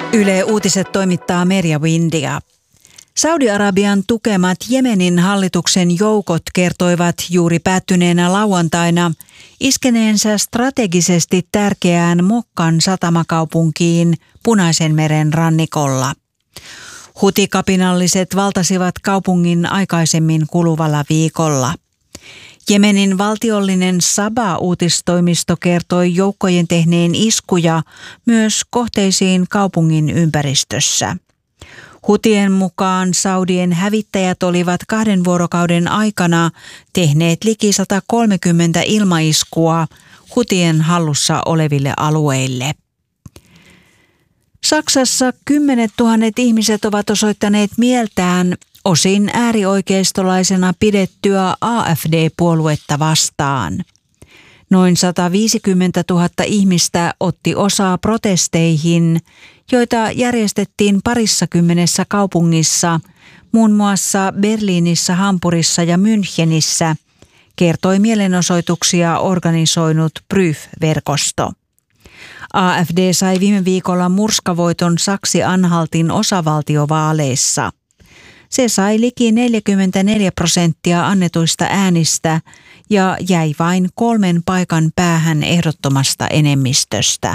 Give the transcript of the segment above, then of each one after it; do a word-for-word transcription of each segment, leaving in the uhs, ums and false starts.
Yle Uutiset toimittaa Merja Windia. Saudi-Arabian tukemat Jemenin hallituksen joukot kertoivat juuri päättyneenä lauantaina iskeneensä strategisesti tärkeään Mokkan satamakaupunkiin Punaisen meren rannikolla. Hutikapinalliset valtasivat kaupungin aikaisemmin kuluvalla viikolla. Jemenin valtiollinen Saba-uutistoimisto kertoi joukkojen tehneen iskuja myös kohteisiin kaupungin ympäristössä. Hutien mukaan Saudien hävittäjät olivat kahden vuorokauden aikana tehneet liki sata kolmekymmentä ilmaiskua Hutien hallussa oleville alueille. Saksassa kymmenet tuhannet ihmiset ovat osoittaneet mieltään osin äärioikeistolaisena pidettyä A F D-puoluetta vastaan. Noin sata viisikymmentätuhatta ihmistä otti osaa protesteihin, joita järjestettiin parissakymmenessä kaupungissa, muun muassa Berliinissä, Hampurissa ja Münchenissä, kertoi mielenosoituksia organisoinut Prüf-verkosto. A F D sai viime viikolla murskavoiton Saksi-Anhaltin osavaltiovaaleissa. Se sai liki neljäkymmentäneljä prosenttia annetuista äänistä ja jäi vain kolmen paikan päähän ehdottomasta enemmistöstä.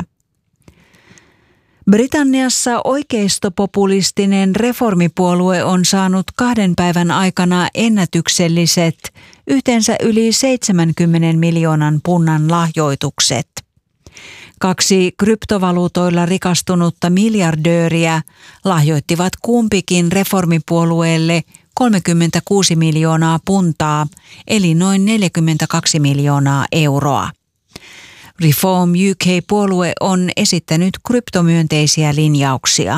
Britanniassa oikeistopopulistinen reformipuolue on saanut kahden päivän aikana ennätykselliset yhteensä yli seitsemänkymmenen miljoonan punnan lahjoitukset. Kaksi kryptovaluutoilla rikastunutta miljardööriä lahjoittivat kumpikin reformipuolueelle kolmekymmentäkuusi miljoonaa puntaa, eli noin neljäkymmentäkaksi miljoonaa euroa. Reform U K-puolue on esittänyt kryptomyönteisiä linjauksia.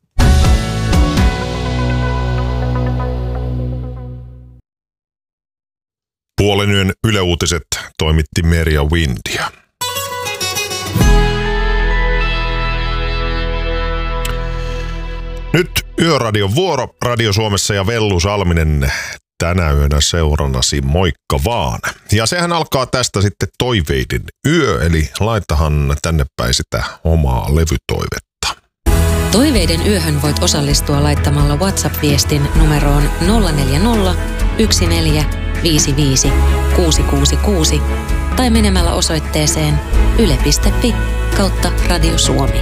Puolen yön Yle Uutiset toimitti Merja Windia. Nyt Yöradion vuoro Radio Suomessa ja Vellu Salminen tänä yönä seurannasi, moikka vaan. Ja sehän alkaa tästä sitten toiveiden yö, eli laitahan tänne päin sitä omaa levytoivetta. Toiveiden yöhön voit osallistua laittamalla WhatsApp-viestin numeroon nolla neljä nolla, yksi neljä, viisi viisi, kuusi kuusi kuusi tai menemällä osoitteeseen yle piste fi kautta Radio Suomi.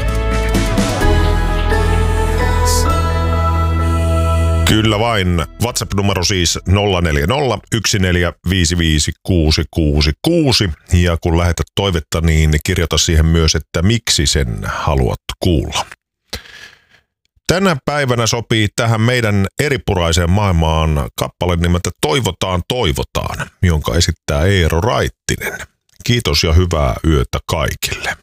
Kyllä vain. WhatsApp-numero siis nolla neljä nolla, yksi neljä, viisi viisi, kuusi kuusi kuusi. Ja kun lähetät toivetta, niin kirjoita siihen myös, että miksi sen haluat kuulla. Tänä päivänä sopii tähän meidän eripuraiseen maailmaan kappale nimeltä Toivotaan, toivotaan, jonka esittää Eero Raittinen. Kiitos ja hyvää yötä kaikille.